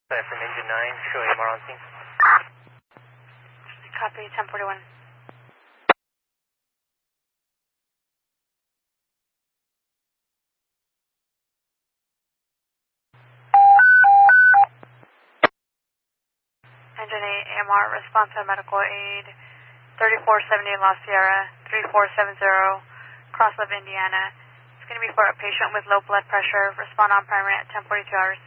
From engine 9, showing AMR on scene. Copy, 1041. Engine 8, AMR, response to medical aid, 3470 La Sierra, 3470, Crosslove, Indiana. It's going to be for a patient with low blood pressure. Respond on primary at 10:42 hours.